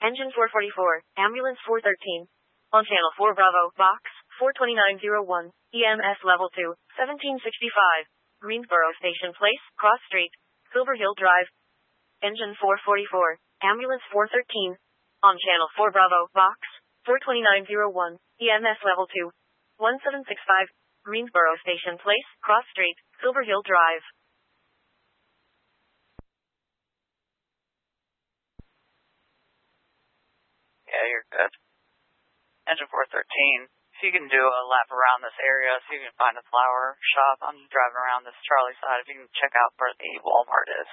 Engine 444, Ambulance 413. On Channel 4 Bravo, Box 42901, EMS Level 2, 1765. Greensboro Station Place, Cross Street, Silver Hill Drive. Engine 444, Ambulance 413. On Channel 4 Bravo, Box 42901, EMS Level 2, 1765. Greensboro Station Place, Cross Street, Silver Hill Drive. Yeah, you're good. Engine 413, if you can do a lap around this area so you can find a flower shop. I'm driving around this Charlie side. If you can check out where the Walmart is.